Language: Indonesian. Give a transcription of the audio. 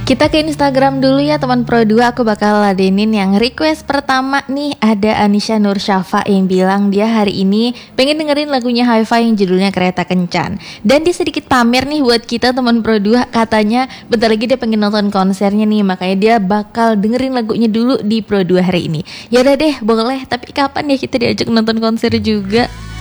Kita ke Instagram dulu ya teman Pro 2. Aku bakal ladenin yang request pertama nih. Ada Anisha Nur Syafa yang bilang dia hari ini pengen dengerin lagunya Hi-Fi yang judulnya Kereta Kencan. Dan dia sedikit pamer nih buat kita teman Pro 2. Katanya bentar lagi dia pengen nonton konsernya nih, makanya dia bakal dengerin lagunya dulu di Pro 2 hari ini. Ya udah deh, boleh. Tapi kapan ya kita diajak nonton konser juga?